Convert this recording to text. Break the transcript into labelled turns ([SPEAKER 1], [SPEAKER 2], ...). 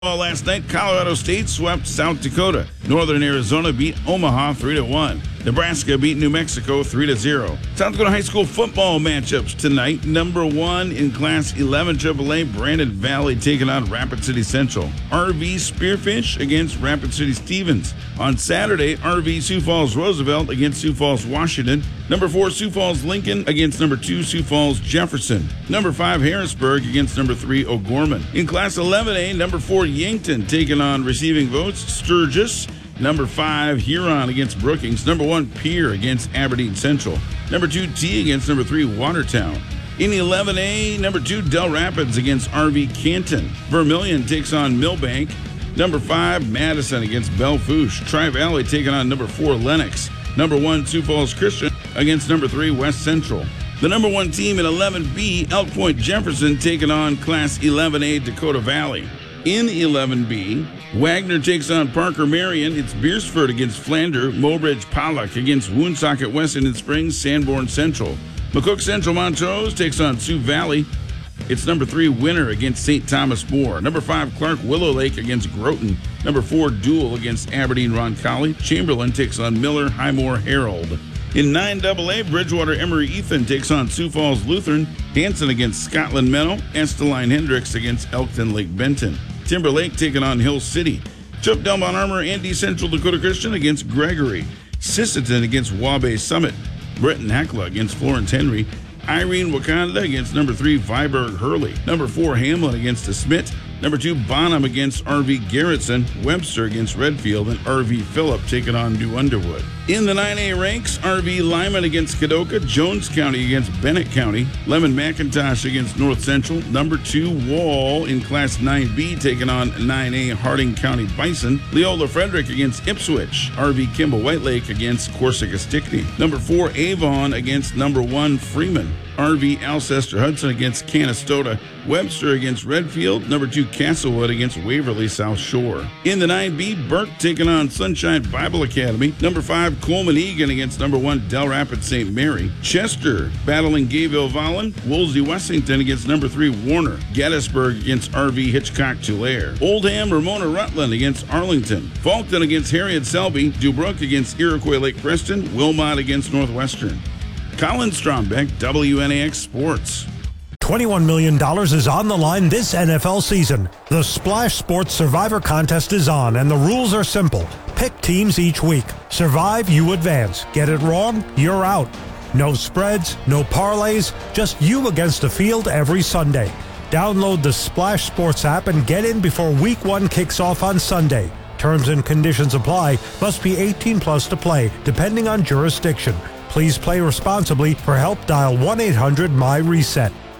[SPEAKER 1] Last night, Colorado State swept South Dakota. Northern Arizona beat Omaha 3-1. Nebraska beat New Mexico 3-0. South Dakota High School football matchups tonight. Number 1 in Class 11 AAA, Brandon Valley taking on Rapid City Central. RV Spearfish against Rapid City Stevens. On Saturday, RV Sioux Falls Roosevelt against Sioux Falls Washington. Number 4 Sioux Falls Lincoln against number 2 Sioux Falls Jefferson. Number 5 Harrisburg against number 3 O'Gorman. In Class 11A, number 4 Yankton taking on Receiving Votes Sturgis. Number 5 Huron against Brookings. Number 1 Pierre against Aberdeen Central. Number 2 T against number 3 Watertown. In 11A, number 2 Del Rapids against RV Canton. Vermilion takes on Millbank. Number 5 Madison against Belle Fourche. Tri-Valley taking on number 4 Lennox. Number 1 Sioux Falls Christian against number 3 West Central. The number 1 team in 11B, Elk Point Jefferson, taking on Class 11A Dakota Valley. In 11B, Wagner takes on Parker Marion. It's Beersford against Flander. Mobridge Pollock against Woonsocket West Indian Springs, Sanborn Central. McCook Central Montrose takes on Sioux Valley. It's number 3 Winner against St. Thomas More. Number 5 Clark Willow Lake against Groton. Number 4 Dual against Aberdeen Roncalli. Chamberlain takes on Miller Highmore Herald. In 9AA, Bridgewater Emory Ethan takes on Sioux Falls Lutheran. Hanson against Scotland Meadow. Esteline Hendricks against Elkton Lake Benton. Timberlake taking on Hill City. Chubb Delmont Armor Andy Central Dakota Christian against Gregory. Sisseton against Wabash Summit. Bretton Hecla against Florence Henry. Irene Wakanda against number 3 Viborg Hurley. Number 4 Hamlin against DeSmit. Number 2 Bonham against RV Garrettson. Webster against Redfield. And RV Phillip taking on New Underwood. In the 9A ranks, RV Lyman against Kadoka. Jones County against Bennett County. Lemon McIntosh against North Central. Number 2 Wall in Class 9B taking on 9A Harding County Bison. Leola Frederick against Ipswich. RV Kimball White Lake against Corsica Stickney. Number 4 Avon against number 1 Freeman. RV Alcester Hudson against Canastota. Webster against Redfield. Number 2 Castlewood against Waverly South Shore. In the 9B, Burke taking on Sunshine Bible Academy. Number 5 Coleman Egan against number 1 Del Rapids St. Mary. Chester battling Gayville Vollen. Woolsey Wessington against number 3 Warner. Gettysburg against RV Hitchcock Tulare. Oldham Ramona Rutland against Arlington. Faulkton against Harriet Selby. Dubrook against Iroquois Lake Preston. Wilmot against Northwestern. Colin Strombeck, WNAX Sports.
[SPEAKER 2] $21 million is on the line this NFL season. The Splash Sports Survivor Contest is on, and the rules are simple. Pick teams each week. Survive, you advance. Get it wrong, you're out. No spreads, no parlays, just you against the field every Sunday. Download the Splash Sports app and get in before Week 1 kicks off on Sunday. Terms and conditions apply. Must be 18 plus to play, depending on jurisdiction. Please play responsibly. For help, dial 1-800-MY-RESET.